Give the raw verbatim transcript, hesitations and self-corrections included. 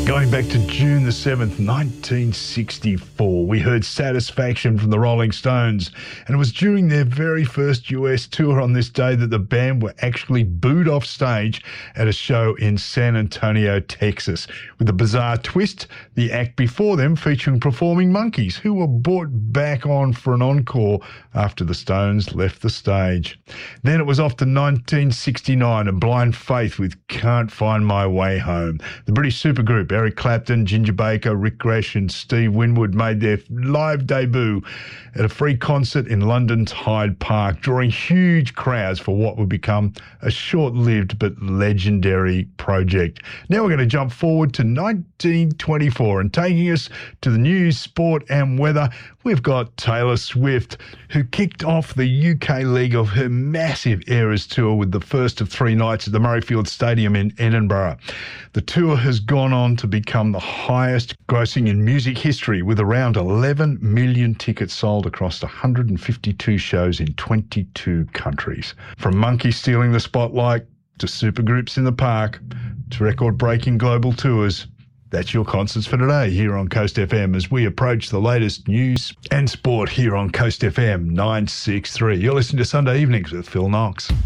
Going back to June the seventh, nineteen sixty-four, we heard Satisfaction from the Rolling Stones, and it was during their very first U S tour on this day that the band were actually booed off stage at a show in San Antonio, Texas. With a bizarre twist, the act before them featuring Performing Monkeys, who were brought back on for an encore after the Stones left the stage. Then it was off to nineteen sixty-nine and Blind Faith with Can't Find My Way Home. The British supergroup Eric Clapton, Ginger Baker, Rick Gresh and Steve Winwood made their live debut at a free concert in London's Hyde Park, drawing huge crowds for what would become a short-lived but legendary project. Now we're going to jump forward to nineteen twenty-four, and taking us to the news, sport and weather, we've got Taylor Swift, who kicked off the U K leg of her massive Eras tour with the first of three nights at the Murrayfield Stadium in Edinburgh. The tour has gone on to become the highest grossing in music history, with around eleven million tickets sold across one hundred fifty-two shows in twenty-two countries. From monkeys stealing the spotlight to supergroups in the park to record-breaking global tours, that's your concerts for today here on Coast F M as we approach the latest news and sport here on Coast F M nine sixty-three. You're listening to Sunday Evenings with Phil Knox.